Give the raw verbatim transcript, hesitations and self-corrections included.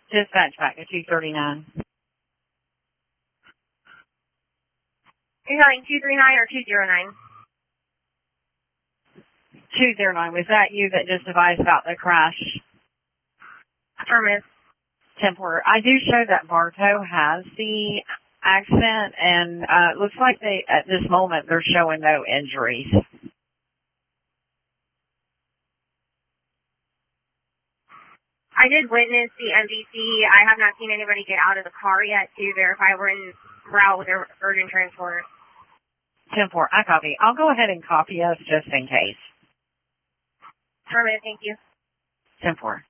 Dispatch back at two thirty-nine. You're calling two three nine or two zero nine? two zero nine. Was that you that just advised about the crash? Affirmative. Templar. I do show that Bartow has the accident, and uh, it looks like they, at this moment, they're showing no injuries. I did witness the M D C. I have not seen anybody get out of the car yet to verify we're in route with their urgent transport. ten four, I copy. I'll go ahead and copy us just in case. Affirmative, thank you. ten four.